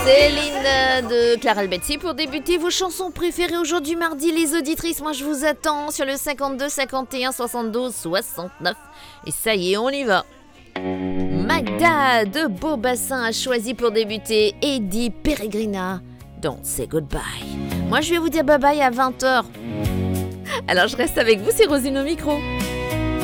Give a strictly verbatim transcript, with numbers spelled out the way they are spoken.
Céline de Clarel Betsy pour débuter vos chansons préférées aujourd'hui mardi. Les auditrices, moi je vous attends sur le cinquante-deux cinquante et un soixante-douze soixante-neuf. Et ça y est, on y va. Magda de Beaubassin a choisi pour débuter Eddie Peregrina, Don't Say Goodbye. Moi je vais vous dire bye bye à vingt heures. Alors je reste avec vous, c'est Rosine au micro.